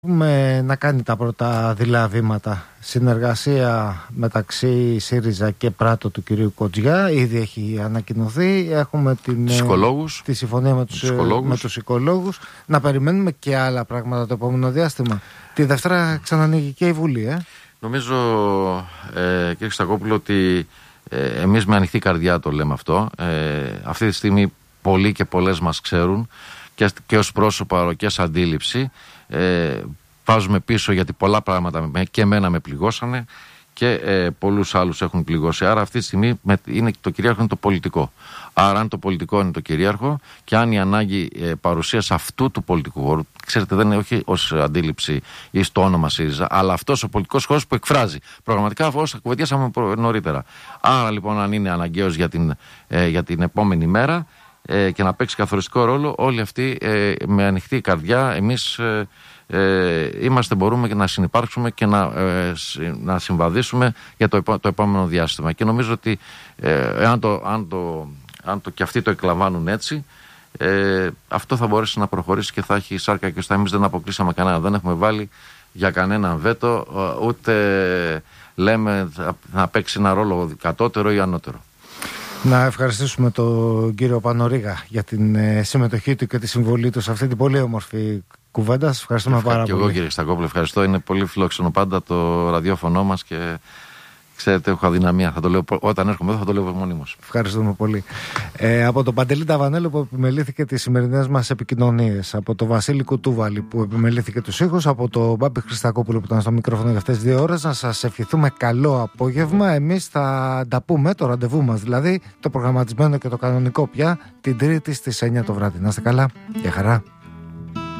Έχουμε να κάνει τα πρώτα δειλά βήματα. Συνεργασία μεταξύ ΣΥΡΙΖΑ και Πράτο του κυρίου Κοτζιά ήδη έχει ανακοινωθεί. Έχουμε τη συμφωνία με τους οικολόγους. Να περιμένουμε και άλλα πράγματα το επόμενο διάστημα. Τη Δευτέρα ξανανοίγει και η Βουλή. Νομίζω, κύριε Χριστακόπουλο, ότι εμείς με ανοιχτή καρδιά το λέμε αυτό. Αυτή τη στιγμή πολλοί και πολλές μας ξέρουν και ως πρόσωπα και ως αντίληψη. Βάζουμε πίσω, γιατί πολλά πράγματα και εμένα με πληγώσανε και πολλούς άλλους έχουν πληγώσει. Άρα αυτή τη στιγμή το κυρίαρχο είναι το πολιτικό. Άρα αν το πολιτικό είναι το κυρίαρχο και αν η ανάγκη παρουσίας αυτού του πολιτικού χώρου, ξέρετε, δεν είναι όχι ως αντίληψη ή στο όνομα ΣΥΡΙΖΑ, αλλά αυτός ο πολιτικός χώρος που εκφράζει πραγματικά, όπως κουβεντιάσαμε νωρίτερα. Άρα λοιπόν, αν είναι αναγκαίος για την επόμενη μέρα και να παίξει καθοριστικό ρόλο, όλοι αυτοί με ανοιχτή καρδιά, εμείς μπορούμε να συνυπάρξουμε και να συμβαδίσουμε για το επόμενο διάστημα. Και νομίζω ότι αν και αυτοί το εκλαμβάνουν έτσι, αυτό θα μπορέσει να προχωρήσει και θα έχει σάρκα και οστά. Εμείς δεν αποκλείσαμε κανένα, δεν έχουμε βάλει για κανέναν βέτο, ούτε λέμε να παίξει ένα ρόλο κατώτερο ή ανώτερο. Να ευχαριστήσουμε τον κύριο Πανορίγα για την συμμετοχή του και τη συμβολή του σε αυτή την πολύ όμορφη κουβέντα. Σας ευχαριστούμε πάρα πολύ. Και εγώ, κύριε Χριστακόπουλο, ευχαριστώ. Είναι πολύ φιλόξενο πάντα το ραδιόφωνο μας και ξέρετε, έχω αδυναμία. Θα το λέω, όταν έρχομαι εδώ θα το λέω μονίμως. Ευχαριστούμε πολύ. Από τον Παντελή Ταβανέλο που επιμελήθηκε τις σημερινές μας επικοινωνίες, από τον Βασίλη Κουτούβαλη που επιμελήθηκε τους ήχους, από τον Μπάμπη Χριστακόπουλο που ήταν στο μικρόφωνο για αυτές τις 2 ώρες, να σας ευχηθούμε καλό απόγευμα. Εμείς θα τα πούμε, το ραντεβού μας δηλαδή, το προγραμματισμένο και το κανονικό πια, την Τρίτη στις 9 το βράδυ. Να είστε καλά. Γεια χαρά.